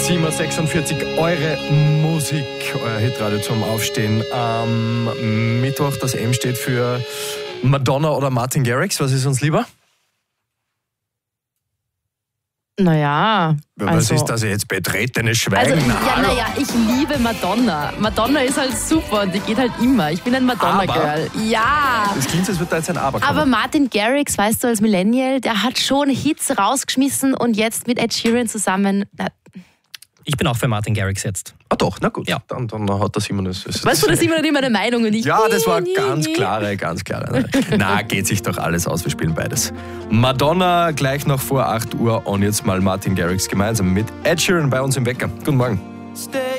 7.46 Uhr, eure Musik, euer Hitradio zum Aufstehen. Am Mittwoch, das M steht für Madonna oder Martin Garrix. Was ist uns lieber? Naja. Was ist das jetzt? Betretenes Schweigen? Ich liebe Madonna. Madonna ist halt super und die geht halt immer. Ich bin ein Madonna-Girl. Ja. Das klingt, als würde da jetzt ein Aber kommen. Aber Martin Garrix, weißt du, als Millennial, der hat schon Hits rausgeschmissen und jetzt mit Ed Sheeran zusammen. Ich bin auch für Martin Garrix jetzt. Ah doch, na gut. Ja. Dann hat der Simon das. Weißt du, das ist immer nicht meine Meinung und ich. Ja, das war ganz klare. Na, geht sich doch alles aus, wir spielen beides. Madonna gleich noch vor 8 Uhr und jetzt mal Martin Garrix gemeinsam mit Ed Sheeran bei uns im Wecker. Guten Morgen.